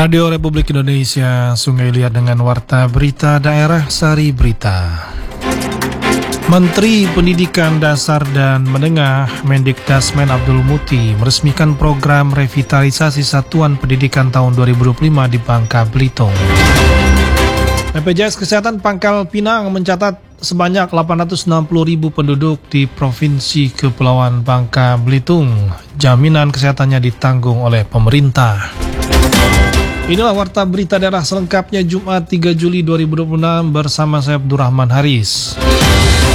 Radio Republik Indonesia, Sungai Liat dengan Warta Berita Daerah Sari Berita. Menteri Pendidikan Dasar dan Menengah Mendikdasmen Abdul Muti meresmikan program revitalisasi Satuan Pendidikan tahun 2025 di Bangka Belitung. BPJS Kesehatan Pangkal Pinang mencatat sebanyak 860.000 penduduk di Provinsi Kepulauan Bangka Belitung. Jaminan kesehatannya ditanggung oleh pemerintah. Inilah Warta Berita Daerah selengkapnya Jumat 3 Juli 2026 bersama saya Abdurrahman Haris.